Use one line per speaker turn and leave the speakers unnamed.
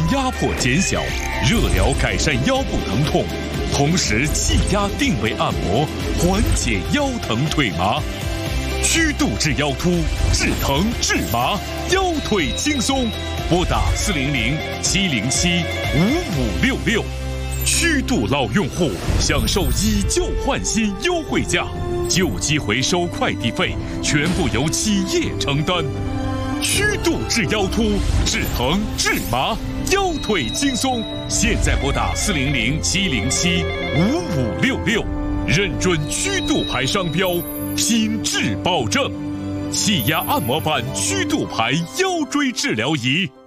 压迫减小，热疗改善腰部疼痛，同时气压定位按摩缓解腰疼腿麻。曲度治腰突，治疼治麻，腰腿轻松。拨打400-707-5566。曲度老用户享受以旧换新优惠价，旧机回收快递费全部由企业承担。曲度治腰突，治疼治麻，腰腿轻松。现在拨打400-707-5566，认准曲度牌商标，品质保证。气压按摩板曲度牌腰椎治疗仪。